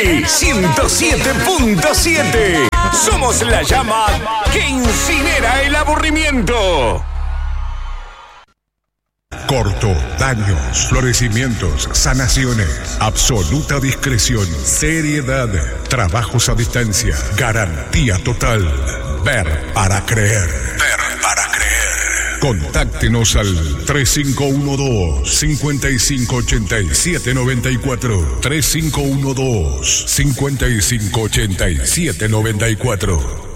107.7. Somos la llama que incinera el aburrimiento. Corto, daños, florecimientos, sanaciones, absoluta discreción, seriedad, trabajos a distancia, garantía total. Ver para creer. Ver para creer. Contáctenos al 3512-558794. 3512-558794.